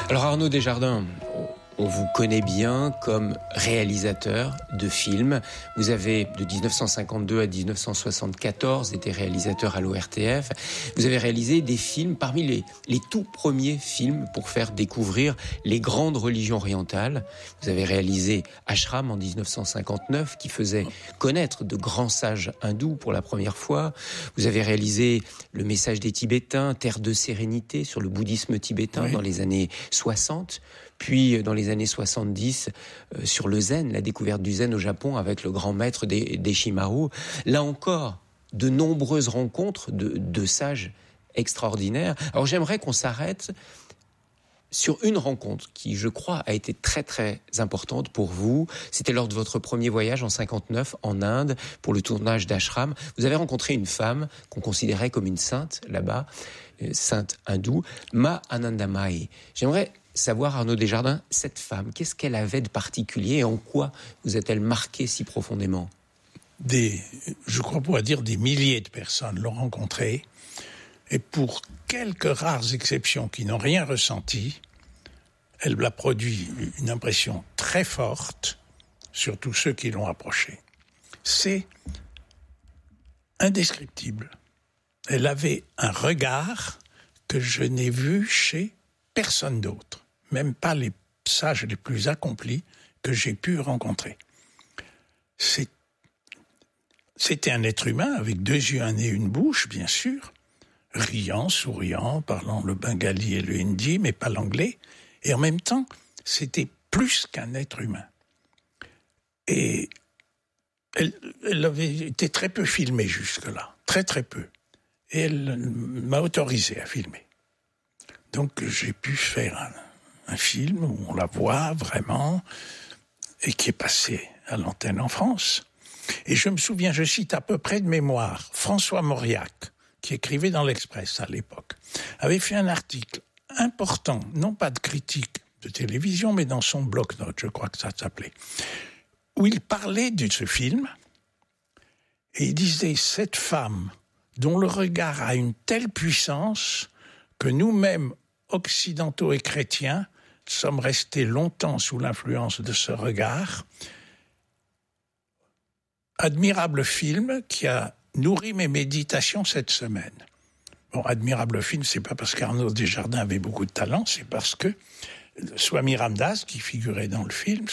Alors Arnaud Desjardins, on vous connaît bien comme réalisateur de films. Vous avez, de 1952 à 1974, été réalisateur à l'ORTF. Vous avez réalisé des films parmi les tout premiers films pour faire découvrir les grandes religions orientales. Vous avez réalisé Ashram en 1959, qui faisait connaître de grands sages hindous pour la première fois. Vous avez réalisé Le Message des Tibétains, Terre de sérénité, sur le bouddhisme tibétain dans les années 60. Puis, dans les années 70, sur le zen, la découverte du zen au Japon avec le grand maître Deshimaru. Là encore, de nombreuses rencontres de sages extraordinaires. Alors, j'aimerais qu'on s'arrête sur une rencontre qui, je crois, a été très, très importante pour vous. C'était lors de votre premier voyage en 59 en Inde pour le tournage d'Ashram. Vous avez rencontré une femme qu'on considérait comme une sainte là-bas, sainte hindoue, Ma Anandamayi. J'aimerais savoir, Arnaud Desjardins, cette femme, qu'est-ce qu'elle avait de particulier et en quoi vous a-t-elle marqué si profondément ? Je crois pouvoir dire des milliers de personnes l'ont rencontrée, et pour quelques rares exceptions qui n'ont rien ressenti, elle a produit une impression très forte sur tous ceux qui l'ont approchée. C'est indescriptible. Elle avait un regard que je n'ai vu chez personne d'autre, même pas les sages les plus accomplis que j'ai pu rencontrer. C'était un être humain avec 2 yeux, un nez, une bouche, bien sûr, riant, souriant, parlant le bengali et le hindi, mais pas l'anglais. Et en même temps, c'était plus qu'un être humain. Et elle avait été très peu filmée jusque-là, très très peu. Et elle m'a autorisé à filmer. Donc j'ai pu faire un film où on la voit vraiment et qui est passé à l'antenne en France. Et je me souviens, je cite à peu près de mémoire, François Mauriac, qui écrivait dans l'Express à l'époque, avait fait un article important, non pas de critique de télévision, mais dans son bloc-notes, je crois que ça s'appelait, où il parlait de ce film et il disait « Cette femme dont le regard a une telle puissance que nous-mêmes, occidentaux et chrétiens, sommes restés longtemps sous l'influence de ce regard. Admirable film qui a nourri mes méditations cette semaine. » Bon, admirable film, c'est pas parce qu'Arnaud Desjardins avait beaucoup de talent, c'est parce que Swami Ramdas, qui figurait dans le film,